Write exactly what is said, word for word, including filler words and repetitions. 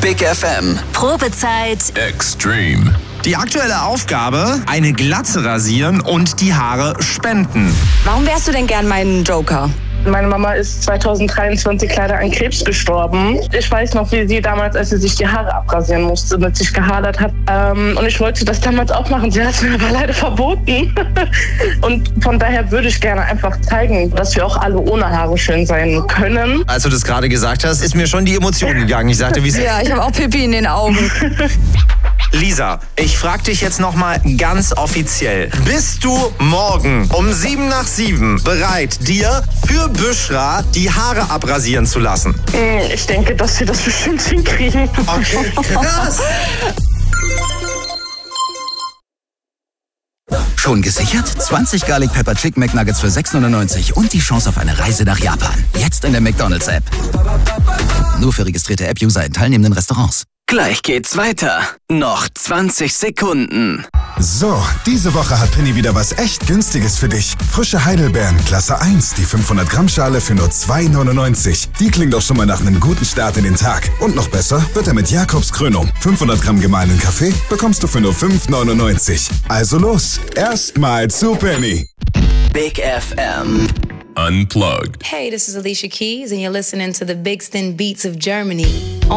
Big F M. Probezeit Extreme. Die aktuelle Aufgabe, eine Glatze rasieren und die Haare spenden. Warum wärst du denn gern mein Joker? Meine Mama ist zwanzig dreiundzwanzig leider an Krebs gestorben. Ich weiß noch, wie sie damals, als sie sich die Haare abrasieren musste, mit sich gehadert hat. Ähm, und ich wollte das damals auch machen. Sie hat es mir aber leider verboten. Und von daher würde ich gerne einfach zeigen, dass wir auch alle ohne Haare schön sein können. Als du das gerade gesagt hast, ist mir schon die Emotion gegangen. Ich sagte, wie es Ja, ich habe auch Pipi in den Augen. Lisa, ich frag dich jetzt nochmal ganz offiziell. Bist du morgen um sieben nach sieben bereit, dir für Büschra die Haare abrasieren zu lassen? Ich denke, dass wir das bestimmt hinkriegen. Okay, krass. Schon gesichert? zwanzig Garlic Pepper Chicken McNuggets für sechs neunundneunzig und die Chance auf eine Reise nach Japan. Jetzt in der McDonald's-App. Nur für registrierte App-User in teilnehmenden Restaurants. Gleich geht's weiter. Noch zwanzig Sekunden. So, diese Woche hat Penny wieder was echt Günstiges für dich. Frische Heidelbeeren, Klasse eins, die fünfhundert Gramm Schale für nur zwei neunundneunzig. Die klingt doch schon mal nach einem guten Start in den Tag. Und noch besser wird er mit Jakobs Krönung. fünfhundert Gramm gemahlenen Kaffee bekommst du für nur fünf neunundneunzig. Also los, erstmal zu Penny. Big F M. Unplugged. Hey, this is Alicia Keys, and you're listening to the Big Stin Beats of Germany.